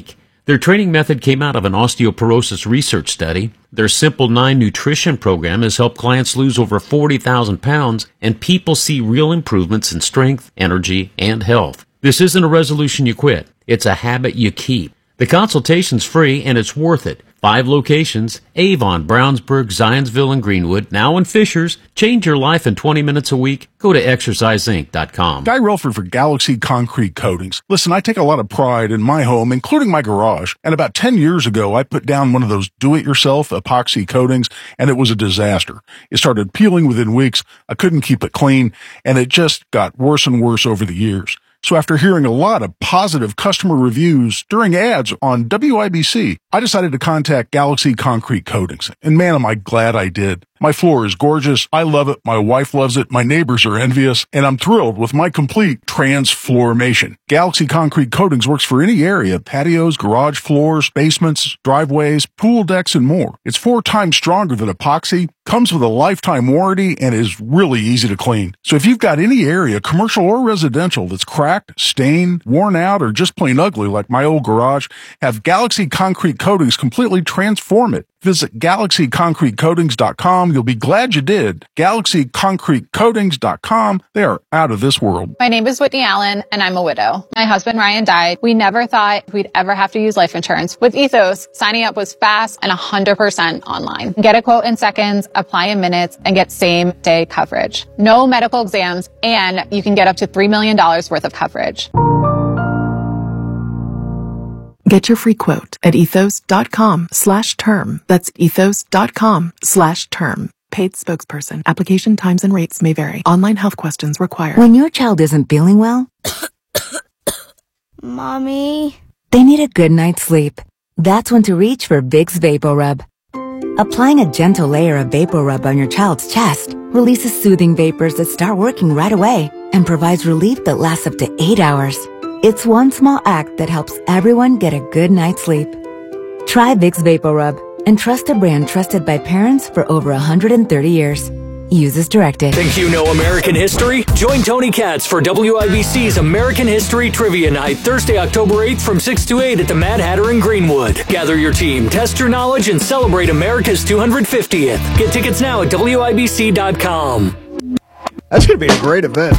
Their training method came out of an osteoporosis research study. Their Simple 9 nutrition program has helped clients lose over 40,000 pounds, and people see real improvements in strength, energy, and health. This isn't a resolution you quit. It's a habit you keep. The consultation's free, and it's worth it. 5 locations: Avon, Brownsburg, Zionsville, and Greenwood. Now in Fishers. Change your life in 20 minutes a week. Go to exerciseinc.com. Guy Relford for Galaxy Concrete Coatings. Listen, I take a lot of pride in my home, including my garage. And about 10 years ago, I put down one of those do-it-yourself epoxy coatings, and it was a disaster. It started peeling within weeks. I couldn't keep it clean, and it just got worse and worse over the years. So after hearing a lot of positive customer reviews during ads on WIBC, I decided to contact Galaxy Concrete Coatings. And man, am I glad I did. My floor is gorgeous. I love it. My wife loves it. My neighbors are envious. And I'm thrilled with my complete transformation. Galaxy Concrete Coatings works for any area: patios, garage floors, basements, driveways, pool decks, and more. It's 4 times stronger than epoxy, comes with a lifetime warranty, and is really easy to clean. So if you've got any area, commercial or residential, that's cracked, stained, worn out, or just plain ugly like my old garage, have Galaxy Concrete Coatings completely transform it. Visit GalaxyConcreteCoatings.com. You'll be glad you did. GalaxyConcreteCoatings.com. They are out of this world. My name is Whitney Allen, and I'm a widow. My husband, Ryan, died. We never thought we'd ever have to use life insurance. With Ethos, signing up was fast and 100% online. Get a quote in seconds, apply in minutes, and get same-day coverage. No medical exams, and you can get up to $3 million worth of coverage. Get your free quote at ethos.com/term. That's ethos.com/term. Paid spokesperson. Application times and rates may vary. Online health questions required. When your child isn't feeling well, Mommy, they need a good night's sleep. That's when to reach for Vicks VapoRub. Applying a gentle layer of VapoRub on your child's chest releases soothing vapors that start working right away and provides relief that lasts up to 8 hours. It's one small act that helps everyone get a good night's sleep. Try Vicks VapoRub and trust a brand trusted by parents for over 130 years. Use as directed. Think you know American history? Join Tony Katz for WIBC's American History Trivia Night, Thursday, October 8th from 6 to 8 at the Mad Hatter in Greenwood. Gather your team, test your knowledge, and celebrate America's 250th. Get tickets now at WIBC.com. That's going to be a great event.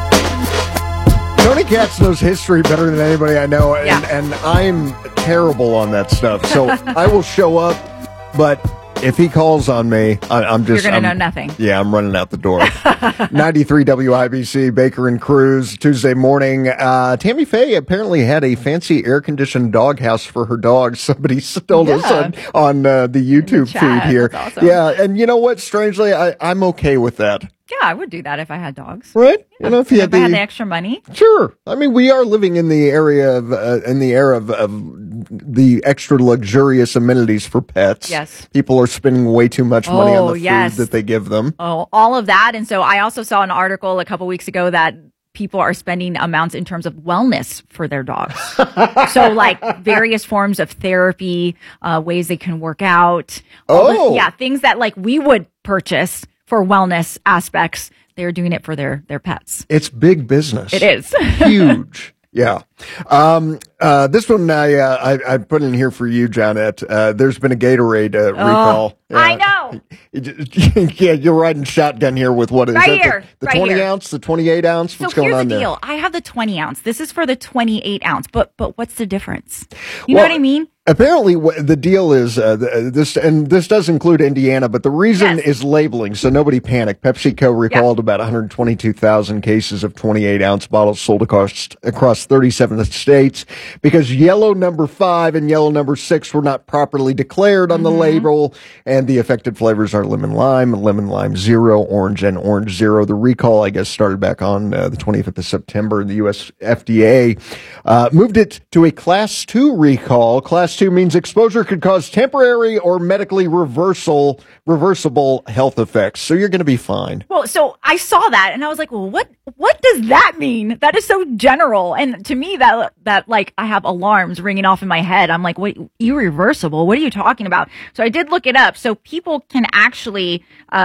Tony Katz knows history better than anybody I know, and I'm terrible on that stuff. So I will show up, but if he calls on me, I'm just... You're going to know nothing. Yeah, I'm running out the door. 93 WIBC, Baker and Cruz, Tuesday morning. Tammy Faye apparently had a fancy air-conditioned doghouse for her dog. Somebody told us on the YouTube feed here. That's awesome. Yeah, and you know what? Strangely, I'm okay with that. Yeah, I would do that if I had dogs. Right? Yeah. You know, if you I had the extra money. Sure. I mean, we are living in the area of in the era of the extra luxurious amenities for pets. Yes. People are spending way too much money on the food that they give them. Oh, all of that. And so I also saw an article a couple weeks ago that people are spending amounts in terms of wellness for their dogs. So like various forms of therapy, ways they can work out. Things that like we would purchase for wellness aspects. They're doing it for their pets. It's big business. It is. Huge. Yeah. This one I put in here for you, Johnette. There's been a Gatorade recall. I know. Yeah, you're riding shotgun here with what is it? The 20 ounce, the 28 ounce? What's going on there? So here's the deal. I have the 20 ounce. This is for the 28 ounce. But what's the difference? You know what I mean? Apparently, the deal is this does include Indiana, but the reason is labeling, so nobody panic. PepsiCo recalled about 122,000 cases of 28-ounce bottles sold across 37 states because yellow number 5 and yellow number 6 were not properly declared on the label, and the affected flavors are lemon lime zero, orange, and orange zero. The recall, I guess, started back on the 25th of September. The U.S. FDA moved it to a Class 2 recall. Class 2 means exposure could cause temporary or medically reversible health effects. So you're going to be fine. Well, so I saw that and I was like, well, what what does that mean? That is so general. And to me, that like I have alarms ringing off in my head. I'm like, what, irreversible? What are you talking about? So I did look it up. So people can actually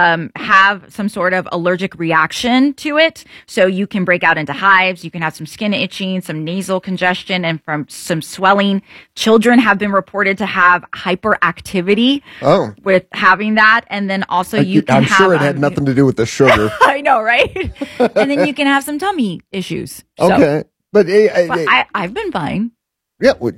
have some sort of allergic reaction to it. So you can break out into hives. You can have some skin itching, some nasal congestion, and from some swelling. Children have been reported to have hyperactivity with having that. And then also I'm sure it had nothing to do with the sugar. I know, right? And then you can have some tummy issues. So, okay. But I've been fine. Yeah, well,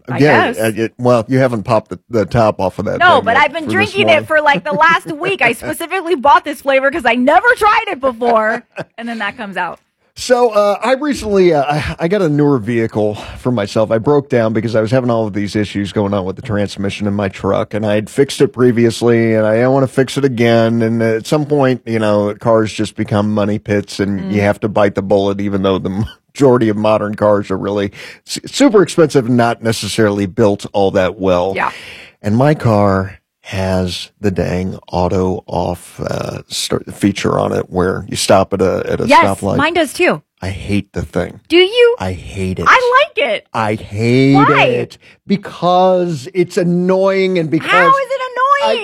again, well, you haven't popped the top off of that. No, but I've been drinking it for like the last week. I specifically bought this flavor because I never tried it before, and then that comes out. So I recently I got a newer vehicle for myself. I broke down because I was having all of these issues going on with the transmission in my truck, and I had fixed it previously, and I don't want to fix it again. And at some point, cars just become money pits, and you have to bite the bullet, even though the majority of modern cars are really super expensive and not necessarily built all that well. Yeah. And my car has the dang auto off feature on it where you stop at a stoplight. Mine does too. I hate the thing. Do you? I hate it. I like it. I hate it because it's annoying and because how is it annoying?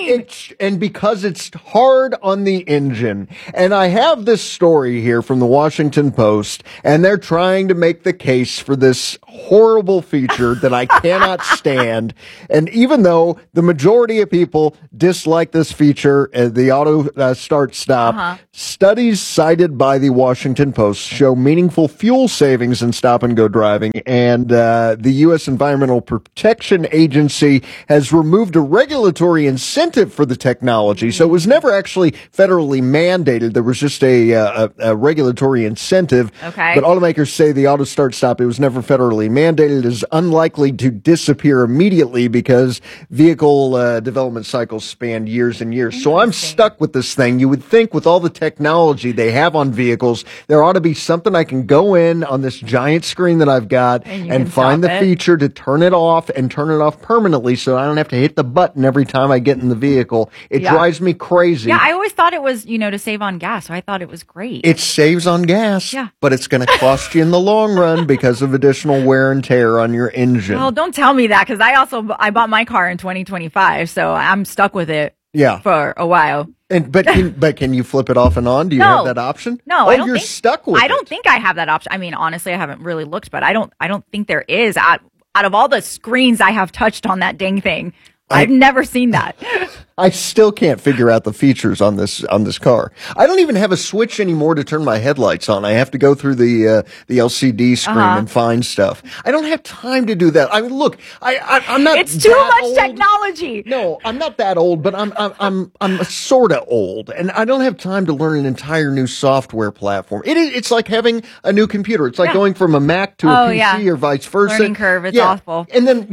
And because it's hard on the engine. And I have this story here from the Washington Post, and they're trying to make the case for this horrible feature that I cannot stand. And even though the majority of people dislike this feature, the auto start stop, studies cited by the Washington Post show meaningful fuel savings in stop and go driving. And the U.S. Environmental Protection Agency has removed a regulatory incentive for the technology. So it was never actually federally mandated. There was just a regulatory incentive. Okay. But automakers say the auto start stop, it was never federally mandated. It is unlikely to disappear immediately because vehicle development cycles span years and years. So I'm stuck with this thing. You would think with all the technology they have on vehicles, there ought to be something I can go in on this giant screen that I've got and find the feature to turn it off and turn it off permanently so I don't have to hit the button every time I get in the vehicle. It drives me crazy. Yeah, I always thought it was, to save on gas. So I thought it was great. It saves on gas, but it's going to cost you in the long run because of additional wear and tear on your engine. Well, don't tell me that because I bought my car in 2025, so I'm stuck with it for a while. But can you flip it off and on? Do you have that option? No, I don't you're stuck with it. I don't think I have that option. I mean, honestly, I haven't really looked, but I don't think there is. Out of all the screens I have touched on that dang thing, I've never seen that. I still can't figure out the features on this car. I don't even have a switch anymore to turn my headlights on. I have to go through the LCD screen and find stuff. I don't have time to do that. I mean, look, I'm not. It's too much technology. No, I'm not that old, but I'm sort of old, and I don't have time to learn an entire new software platform. It's like having a new computer. It's like going from a Mac to a PC or vice versa. Learning curve. It's awful. And then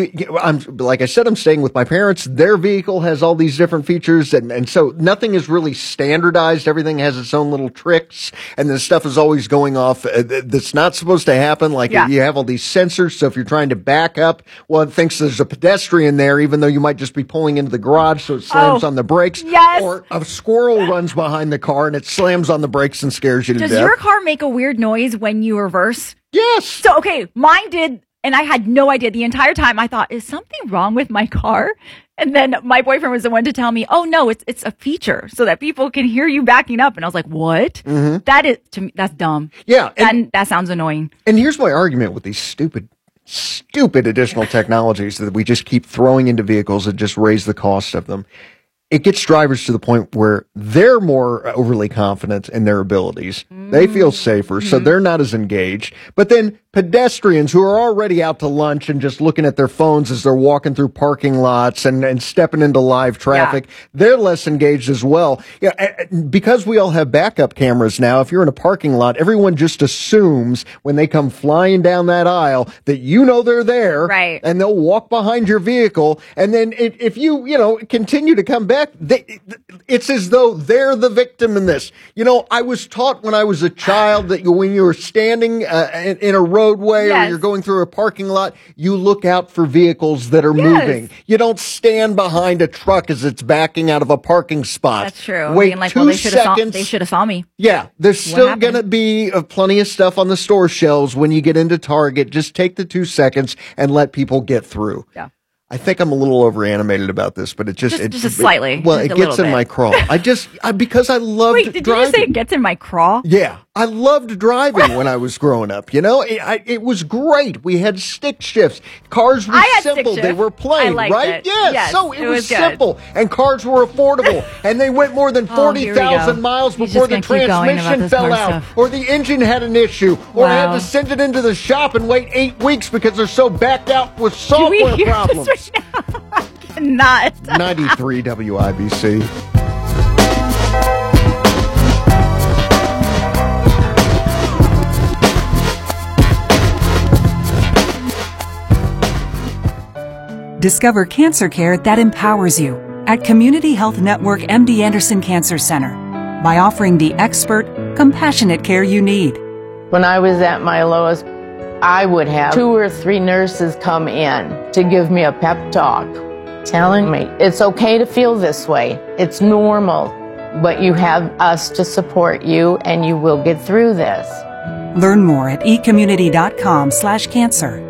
like I said, I'm staying with my parents. Their vehicle has all these different features, and so nothing is really standardized. Everything has its own little tricks, and the stuff is always going off that's not supposed to happen. Like you have all these sensors, so if you're trying to back up, well, it thinks there's a pedestrian there, even though you might just be pulling into the garage, so it slams on the brakes. Yes. Or a squirrel runs behind the car, and it slams on the brakes and scares you to death. Does your car make a weird noise when you reverse? Yes. So, okay, mine did. And I had no idea the entire time. I thought, is something wrong with my car? And then my boyfriend was the one to tell me, oh no, it's a feature so that people can hear you backing up. And I was like, what? Mm-hmm. That is, to me, that's dumb. Yeah. And that sounds annoying. And here's my argument with these stupid additional technologies that we just keep throwing into vehicles that just raise the cost of them. It gets drivers to the point where they're more overly confident in their abilities. They feel safer, so they're not as engaged. But then pedestrians who are already out to lunch and just looking at their phones as they're walking through parking lots and stepping into live traffic, they're less engaged as well. Yeah, because we all have backup cameras now, if you're in a parking lot, everyone just assumes when they come flying down that aisle that they're there. Right. And they'll walk behind your vehicle. And then if you continue to come back, respect. It's as though they're the victim in this. You know, I was taught when I was a child that when you were standing in a roadway or you're going through a parking lot, you look out for vehicles that are moving. You don't stand behind a truck as it's backing out of a parking spot. That's true. Wait Being like, 2 seconds. They should have saw me. Yeah, there's still going to be plenty of stuff on the store shelves when you get into Target. Just take the 2 seconds and let people get through. Yeah. I think I'm a little over animated about this, but just slightly. Well, it gets in my crawl. Because I loved Wait, did driving. you just say it gets in my crawl? Yeah. I loved driving when I was growing up. You know, it was great. We had stick shifts. Cars were simple. They were plain, right? It. Yes. So it was good. simple. And cars were affordable. And they went more than 40,000 miles before the transmission fell out. Or the engine had an issue. Or I had to send it into the shop and wait 8 weeks because they're so backed out with software problems. I cannot. 93 WIBC. Discover cancer care that empowers you at Community Health Network MD Anderson Cancer Center by offering the expert, compassionate care you need. When I was at my lowest, I would have 2 or 3 nurses come in to give me a pep talk, telling me it's okay to feel this way. It's normal, but you have us to support you and you will get through this. Learn more at ecommunity.com/cancer.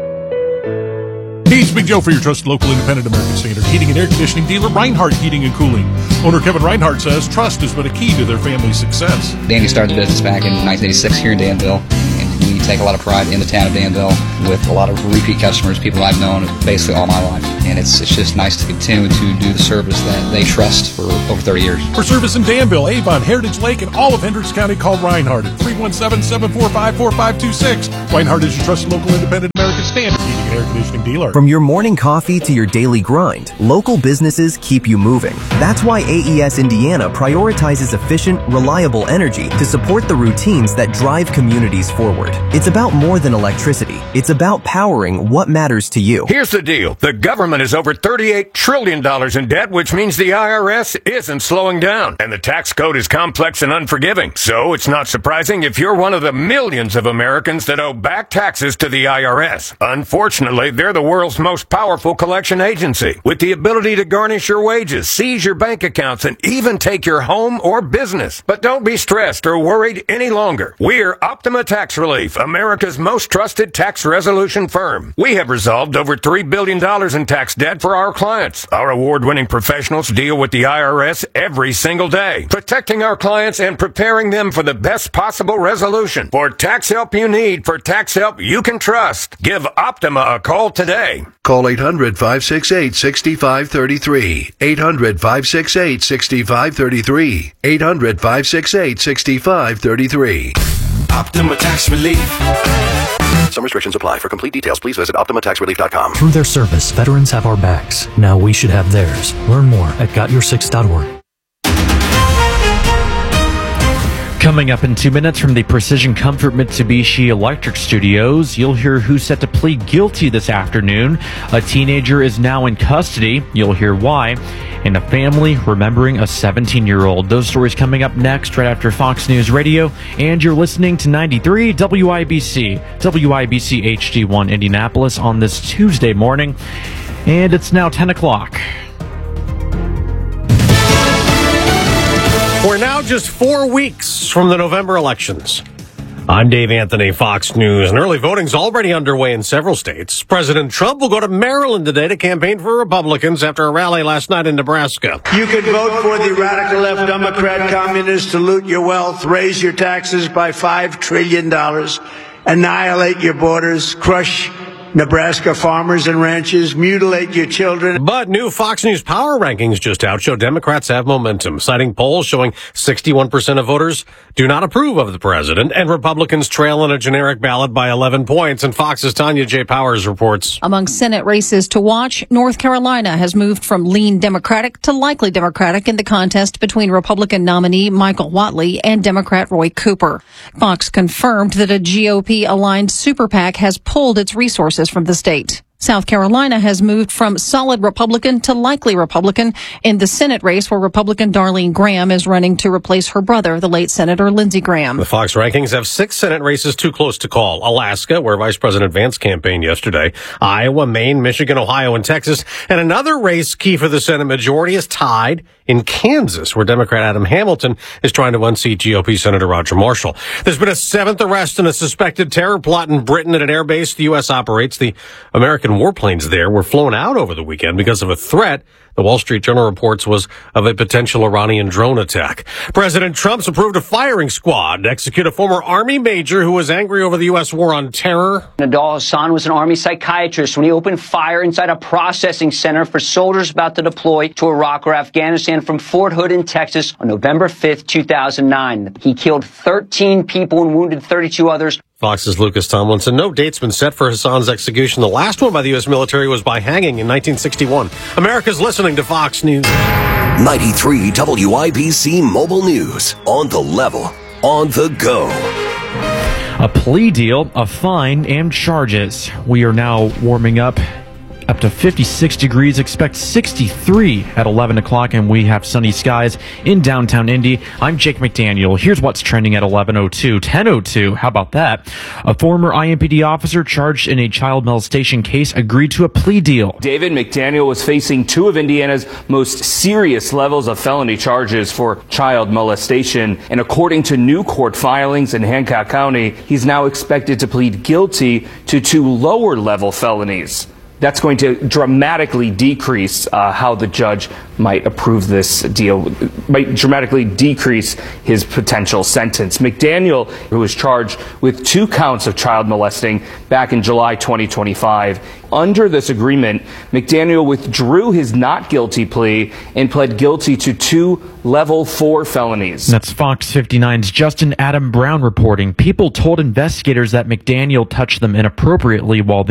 Hey, it's Big Joe for your trusted local independent American Standard heating and air conditioning dealer, Reinhardt Heating and Cooling. Owner Kevin Reinhardt says trust has been a key to their family's success. Danny started the business back in 1986 here in Danville, and we take a lot of pride in the town of Danville with a lot of repeat customers, people I've known basically all my life. And it's just nice to continue to do the service that they trust for over 30 years. For service in Danville, Avon, Heritage Lake, and all of Hendricks County, call Reinhardt at 317-745-4526. Reinhardt is your trusted local independent American Standard heating and air conditioning dealer. From your morning coffee to your daily grind, local businesses keep you moving. That's why AES Indiana prioritizes efficient, reliable energy to support the routines that drive communities forward. It's about more than electricity. It's about powering what matters to you. Here's the deal. The government is over $38 trillion in debt, which means the IRS isn't slowing down. And the tax code is complex and unforgiving. So it's not surprising if you're one of the millions of Americans that owe back taxes to the IRS. Unfortunately, they're the world's most powerful collection agency, with the ability to garnish your wages, seize your bank accounts, and even take your home or business. But don't be stressed or worried any longer. We're Optima Tax Relief, America's most trusted tax resolution firm. We have resolved over $3 billion in tax debt for our clients. Our award-winning professionals deal with the IRS every single day, protecting our clients and preparing them for the best possible resolution. For tax help you need, for tax help you can trust, give Optima a call today. Call 800-568-6533. 800-568-6533. 800-568-6533. Optima Tax Relief. Some restrictions apply. For complete details, please visit OptimaTaxRelief.com. Through their service, veterans have our backs. Now we should have theirs. Learn more at GotYour6.org. Coming up in 2 minutes from the Precision Comfort Mitsubishi Electric Studios, you'll hear who's set to plead guilty this afternoon. A teenager is now in custody. You'll hear why. And a family remembering a 17-year-old. Those stories coming up next right after Fox News Radio. And you're listening to 93 WIBC, WIBC HD1 Indianapolis on this Tuesday morning. And it's now 10 o'clock. We're now just 4 weeks from the November elections. I'm Dave Anthony, Fox News, and early voting's already underway in several states. President Trump will go to Maryland today to campaign for Republicans after a rally last night in Nebraska. You can vote for the radical left Democrat communists to loot your wealth, raise your taxes by $5 trillion, annihilate your borders, crush Nebraska farmers and ranchers, mutilate your children. But new Fox News Power rankings just out show Democrats have momentum, citing polls showing 61% of voters do not approve of the president, and Republicans trail in a generic ballot by 11 points. And Fox's Tanya J. Powers reports. Among Senate races to watch, North Carolina has moved from lean Democratic to likely Democratic in the contest between Republican nominee Michael Whatley and Democrat Roy Cooper. Fox confirmed that a GOP-aligned super PAC has pulled its resources from the state. South Carolina has moved from solid Republican to likely Republican in the Senate race, where Republican Darlene Graham is running to replace her brother, the late Senator Lindsey Graham. The Fox rankings have 6 Senate races too close to call. Alaska, where Vice President Vance campaigned yesterday. Iowa, Maine, Michigan, Ohio, and Texas. And another race key for the Senate majority is tied in Kansas, where Democrat Adam Hamilton is trying to unseat GOP Senator Roger Marshall. There's been a 7th arrest in a suspected terror plot in Britain at an air base the U.S. operates. The American warplanes there were flown out over the weekend because of a threat, the Wall Street Journal reports, was of a potential Iranian drone attack. President Trump's approved a firing squad to execute a former Army major who was angry over the U.S. war on terror. Nidal Hassan was an Army psychiatrist when he opened fire inside a processing center for soldiers about to deploy to Iraq or Afghanistan from Fort Hood in Texas on November 5th, 2009. He killed 13 people and wounded 32 others. Fox's Lucas Tomlinson. No date's been set for Hassan's execution. The last one by the U.S. military was by hanging in 1961. America's listening to Fox News. 93 WIBC Mobile News. On the level. On the go. A plea deal, a fine, and charges. We are now warming up to 56 degrees. Expect 63 at 11 o'clock, and we have sunny skies in downtown Indy. I'm Jake McDaniel. Here's what's trending at 11:02. 10:02, how about that? A former IMPD officer charged in a child molestation case agreed to a plea deal. David McDaniel was facing 2 of Indiana's most serious levels of felony charges for child molestation. And according to new court filings in Hancock County, he's now expected to plead guilty to 2 lower level felonies. That's going to dramatically decrease how the judge might approve this deal, might dramatically decrease his potential sentence. McDaniel, who was charged with 2 counts of child molesting back in July 2025. Under this agreement, McDaniel withdrew his not guilty plea and pled guilty to 2 level 4 felonies. That's Fox 59's Justin Adam Brown reporting. People told investigators that McDaniel touched them inappropriately while